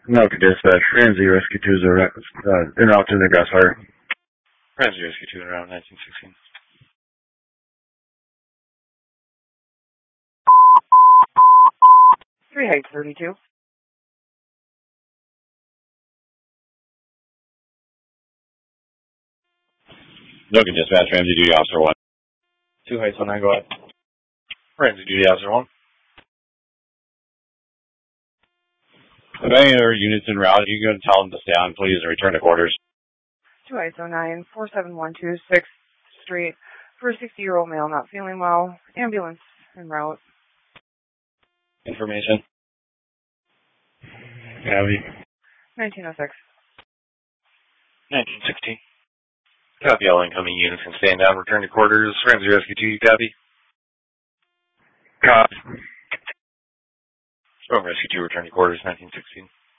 No, dispatch. Ramsey Rescue 2 is en route to the grass fire. Ramsey Rescue 2 around 1916. Three Heights 32. Logan dispatch, Ramsey duty officer 1. 2 Heights 19, go ahead. Ramsey duty officer 1. If any other units en route, you can tell them to stay on, please, and return to quarters. 2 Heights 09, 47126 Street. For a 60-year-old male not feeling well. Ambulance en route. Information. Abby. 1906. 1916. Copy, all incoming units can stand down, return to quarters. Ramsey Rescue 2, copy. Copy. Storm Rescue 2, return to quarters, 1916.